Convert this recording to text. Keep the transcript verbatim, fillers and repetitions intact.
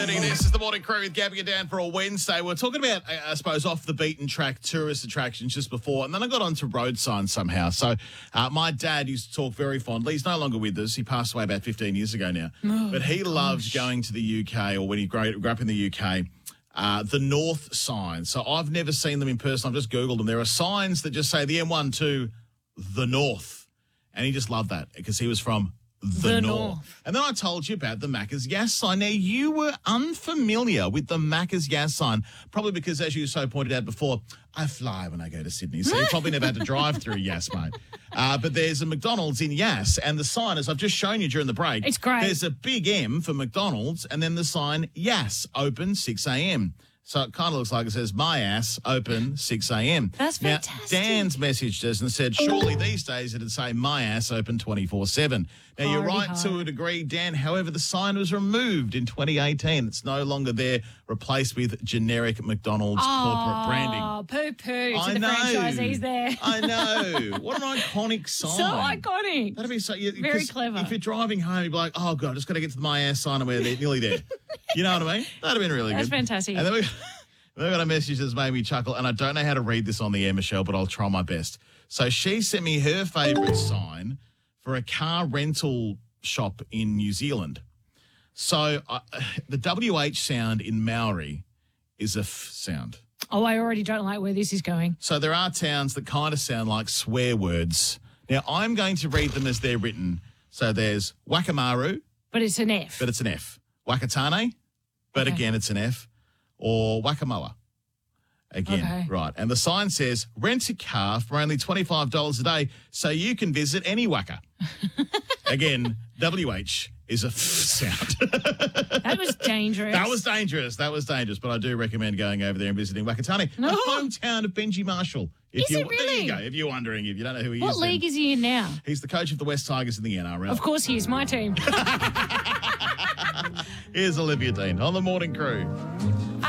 This is the Morning Crew with Gabby and Dan for a Wednesday. We're talking about, I suppose, off the beaten track tourist attractions just before, and then I got onto road signs somehow. So uh, my dad used to talk very fondly. He's no longer with us. He passed away about fifteen years ago now. Oh, but he gosh. loved going to the U K, or when he grew, grew up in the U K, uh, the North signs. So I've never seen them in person. I've just Googled them. There are signs that just say the M one to the North. And he just loved that because he was from the, The North. North. And then I told you about the Macca's gas sign. Now, you were unfamiliar with the Macca's gas sign, probably because, as you so pointed out before, I fly when I go to Sydney, so you probably never had to drive through Yass, mate. Uh, but there's a McDonald's in Yass, and the sign, as I've just shown you during the break, It's great. there's a big M for McDonald's, and then the sign Yass, open six a.m. So it kind of looks like it says, my ass, open six a.m. That's now, fantastic. Dan's messaged us and said, surely these days it'd say, my ass, open twenty-four seven. Now, you're Hardy right to ho. a degree, Dan. However, the sign was removed in twenty eighteen. It's no longer there, replaced with generic McDonald's corporate branding. Oh, poo-poo to I the know. franchisees there. I know. What an iconic sign. So iconic. That'd be so you, Very 'cause clever. If you're driving home, you'd be like, oh, God, I just got to get to the my ass sign and we're there, nearly there. You know what I mean? That'd have been really That's good. fantastic. And then we, we got a message that's made me chuckle, and I don't know how to read this on the air, Michelle, but I'll try my best. So she sent me her favourite sign for a car rental shop in New Zealand. So uh, the W H sound in Maori is a f sound. Oh, I already don't like where this is going. So there are towns that kind of sound like swear words. Now, I'm going to read them as they're written. So there's Wakamaru, But it's an F. but it's an F. Wakatane, but Okay. again, it's an F. Or Wakamoa, again. Okay. Right. And the sign says, rent a car for only twenty-five dollars a day so you can visit any waka. Again, W H is a f sound. That was dangerous. That was dangerous. That was dangerous. But I do recommend going over there and visiting Wakatane, No. the hometown of Benji Marshall. If Is you, it really? There you go. If you're wondering, if you don't know who he What is. league then is he in now? he's the coach of the West Tigers in the N R L. Of course he is, my team. Here's Olivia Dean on the Morning Crew.